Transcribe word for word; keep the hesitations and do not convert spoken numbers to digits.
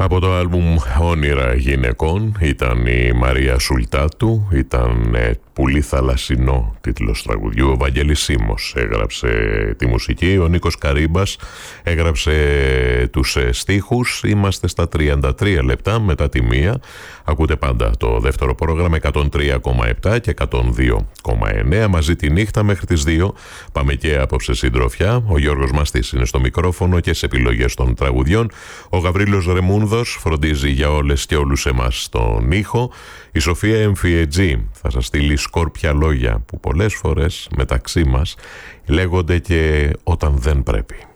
Από το άλμπουμ «Όνειρα γυναικών» ήταν η Μαρία Σουλτάτου, ήταν ε, «Πουλί θαλασσινό» τίτλος τραγουδιού. Ο Βαγγέλης Σίμος έγραψε τη μουσική, ο Νίκος Καρύμπας έγραψε τους ε, στίχους. Είμαστε στα τριάντα τρία λεπτά μετά τη μία. Ακούτε πάντα το δεύτερο πρόγραμμα εκατόν τρία κόμμα επτά και εκατόν δύο κόμμα εννέα μαζί τη νύχτα μέχρι τις δύο. Πάμε και απόψε συντροφιά. Ο Γιώργος Μαστής είναι στο μικρόφωνο και σε επιλογές των τραγουδιών. Ο Γαβρίλος Ρεμούνδος φροντίζει για όλες και όλους εμάς τον ήχο. Η Σοφία Εμφιετζή θα σας στείλει σκόρπια λόγια που πολλές φορές μεταξύ μας λέγονται και όταν δεν πρέπει.